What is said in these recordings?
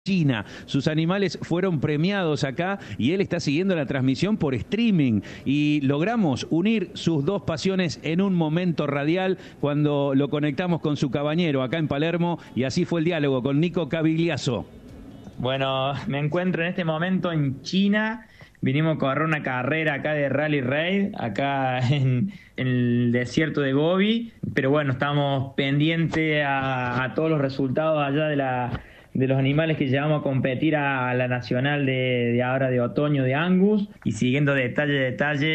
China. Sus animales fueron premiados acá y él está siguiendo la transmisión por streaming y logramos unir sus dos pasiones en un momento radial cuando lo conectamos con su cabañero acá en Palermo y así fue el diálogo con Nico Cavigliaso. Bueno, me encuentro en este momento en China. Vinimos a correr una carrera acá de Rally Raid, acá en el desierto de Gobi, pero bueno, estamos pendientes a todos los resultados allá de los animales que llevamos a competir a la nacional de ahora de otoño de Angus y siguiendo detalle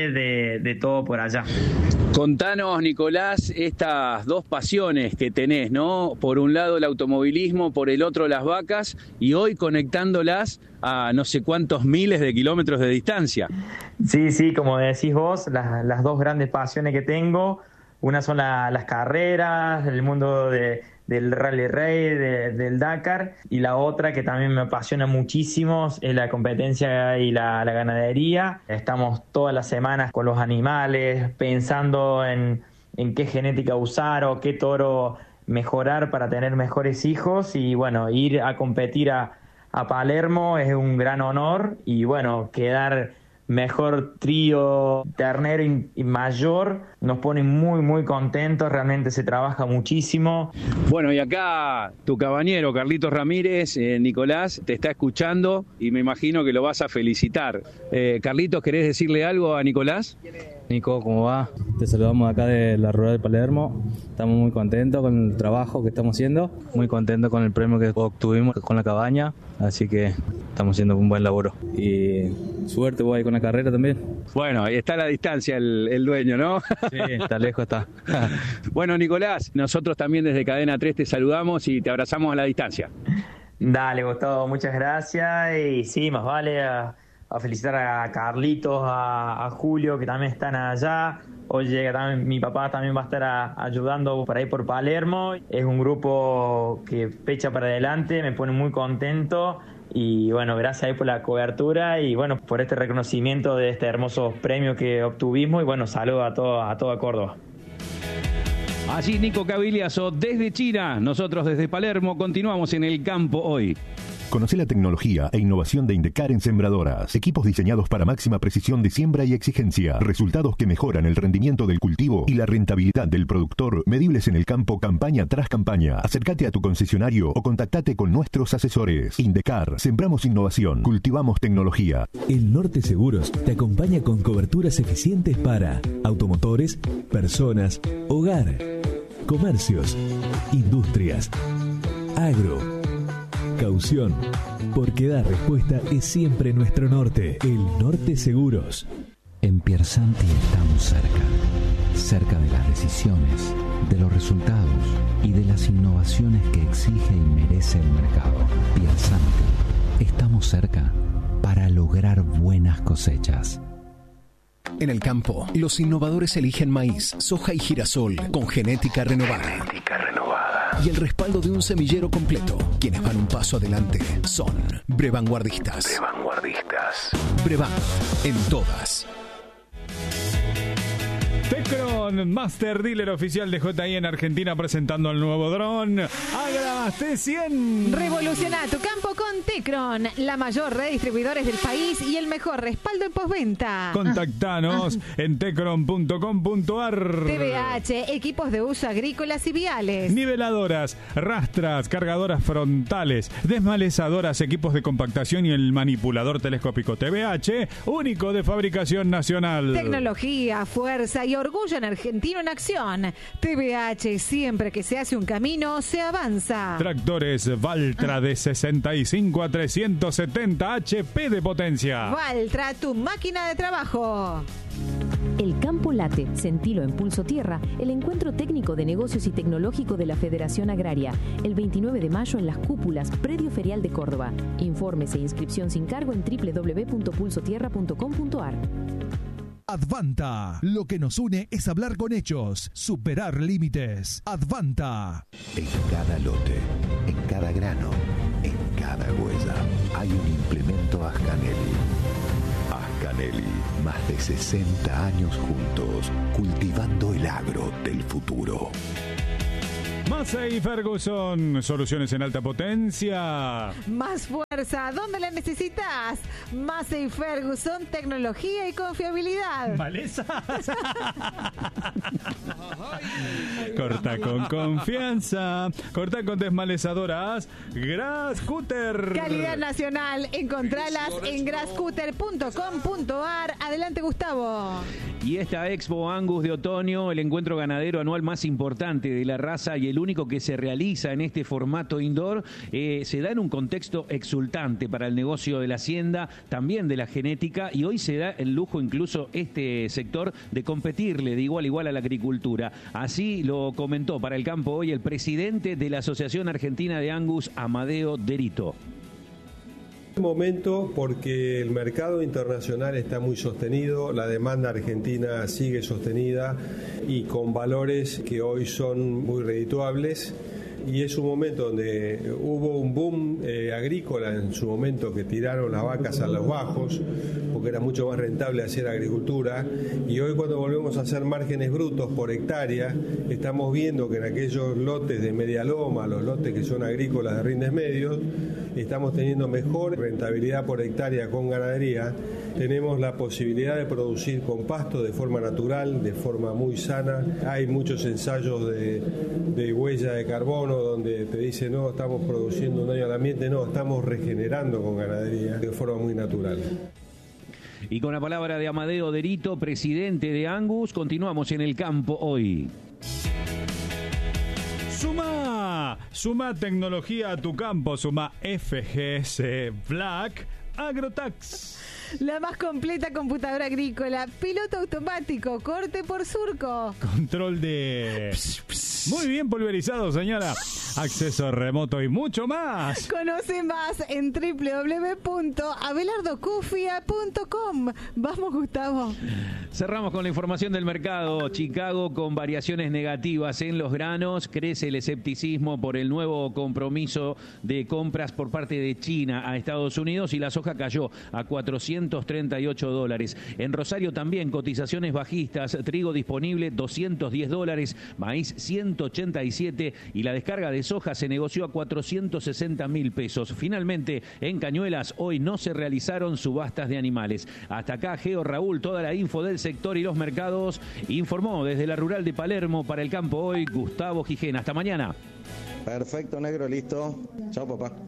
de todo por allá. Contanos, Nicolás, estas dos pasiones que tenés, ¿no? Por un lado el automovilismo, por el otro las vacas y hoy conectándolas a no sé cuántos miles de kilómetros de distancia. Sí, como decís vos, las dos grandes pasiones que tengo, una son las carreras, el mundo del Rally Raid, del Dakar, y la otra que también me apasiona muchísimo es la competencia y la ganadería. Estamos todas las semanas con los animales, pensando en qué genética usar o qué toro mejorar para tener mejores hijos, y bueno, ir a competir a Palermo es un gran honor, y bueno, quedar mejor trío ternero y mayor nos pone muy contentos. Realmente se trabaja muchísimo. Bueno, y acá tu cabañero Carlitos Ramírez, Nicolás, te está escuchando y me imagino que lo vas a felicitar. Carlitos, ¿querés decirle algo a Nicolás? Nico, ¿cómo va? Te saludamos acá de la Rural de Palermo. Estamos muy contentos con el trabajo que estamos haciendo, muy contentos con el premio que obtuvimos con la cabaña, así que estamos haciendo un buen laburo. Y suerte vos ahí con la carrera también. Bueno, ahí está a la distancia el dueño, ¿no? Sí, está lejos, está. Bueno, Nicolás, nosotros también desde Cadena 3 te saludamos y te abrazamos a la distancia. Dale, Gustavo, muchas gracias. Y sí, más vale a felicitar a Carlitos, a Julio, que también están allá. Hoy llega también, mi papá también va a estar ayudando por ahí por Palermo. Es un grupo que fecha para adelante, me pone muy contento. Y bueno, gracias ahí por la cobertura y bueno, por este reconocimiento de este hermoso premio que obtuvimos. Y bueno, saludo a toda Córdoba. Allí Nico Cavigliaso desde China, nosotros desde Palermo continuamos en el campo hoy. Conoce la tecnología e innovación de Indecar en sembradoras. Equipos diseñados para máxima precisión de siembra y exigencia. Resultados que mejoran el rendimiento del cultivo y la rentabilidad del productor, medibles en el campo campaña tras campaña. Acércate a tu concesionario o contactate con nuestros asesores. Indecar, sembramos innovación, cultivamos tecnología. El Norte Seguros te acompaña con coberturas eficientes para automotores, personas, hogar, comercios, industrias, agro. Caución, porque dar respuesta es siempre nuestro norte. El Norte Seguros. En Piersanti estamos cerca de las decisiones, de los resultados y de las innovaciones que exige y merece el mercado. Piersanti, estamos cerca para lograr buenas cosechas. En el campo, los innovadores eligen maíz, soja y girasol con genética renovada. Y el respaldo de un semillero completo. Quienes van un paso adelante son Brevanguardistas. Brevan, en todas. Tecron, Master Dealer oficial de JI en Argentina, presentando el nuevo dron Agra T100. Revoluciona tu campo con Tecron, la mayor red de distribuidores del país y el mejor respaldo en postventa. Contactanos en tecron.com.ar. TBH, equipos de uso agrícolas y viales. Niveladoras, rastras, cargadoras frontales, desmalezadoras, equipos de compactación y el manipulador telescópico TBH, único de fabricación nacional. Tecnología, fuerza y orgullo en argentino en acción. TBH, siempre que se hace un camino, se avanza. Tractores Valtra de 65 a 370 HP de potencia. Valtra, tu máquina de trabajo. El Campo Late, Sentilo en Pulso Tierra, el encuentro técnico de negocios y tecnológico de la Federación Agraria, el 29 de mayo en Las Cúpulas, Predio Ferial de Córdoba. Informes e inscripción sin cargo en www.pulsotierra.com.ar. Advanta. Lo que nos une es hablar con hechos, superar límites. Advanta. En cada lote, en cada grano, en cada huella, hay un implemento Ascanelli. Ascanelli, más de 60 años juntos, cultivando el agro del futuro. Massey Ferguson, soluciones en alta potencia. Más fuerza, ¿dónde la necesitas? Massey Ferguson, tecnología y confiabilidad. ¿Malezas? Corta con confianza. Corta con desmalezadoras Grascutter. Calidad nacional. Encontralas en grascutter.com.ar. Adelante, Gustavo. Y esta Expo Angus de otoño, el encuentro ganadero anual más importante de la raza y el único que se realiza en este formato indoor, se da en un contexto exultante para el negocio de la hacienda, también de la genética, y hoy se da el lujo incluso este sector de competirle de igual a igual a la agricultura. Así lo comentó para El Campo Hoy el presidente de la Asociación Argentina de Angus, Amadeo Derito. Momento porque el mercado internacional está muy sostenido, la demanda argentina sigue sostenida y con valores que hoy son muy redituables, y es un momento donde hubo un boom agrícola en su momento, que tiraron las vacas a los bajos porque era mucho más rentable hacer agricultura, y hoy cuando volvemos a hacer márgenes brutos por hectárea estamos viendo que en aquellos lotes de media loma, los lotes que son agrícolas de rindes medios, estamos teniendo mejor rentabilidad por hectárea con ganadería. Tenemos la posibilidad de producir con pasto de forma natural, de forma muy sana. Hay muchos ensayos de huella de carbono donde te dicen no, estamos produciendo un daño al ambiente, no, estamos regenerando con ganadería de forma muy natural. Y con la palabra de Amadeo Derito, presidente de Angus, continuamos en El Campo Hoy. Suma tecnología a tu campo, suma FGS Black Agrotax. La más completa computadora agrícola, piloto automático, corte por surco. Control de... Muy bien pulverizado, señora. Acceso remoto y mucho más. Conoce más en www.abelardocufia.com. Vamos, Gustavo. Cerramos con la información del mercado. Chicago con variaciones negativas en los granos. Crece el escepticismo por el nuevo compromiso de compras por parte de China a Estados Unidos, y la soja cayó a $438. En Rosario también cotizaciones bajistas. Trigo disponible $210, maíz 187, y la descarga de soja se negoció a 460.000 pesos. Finalmente, en Cañuelas hoy no se realizaron subastas de animales. Hasta acá, Geo Raúl, toda la info del sector y los mercados. Informó desde la rural de Palermo para El Campo Hoy Gustavo Gijena. Hasta mañana. Perfecto, negro, listo. Chao, papá.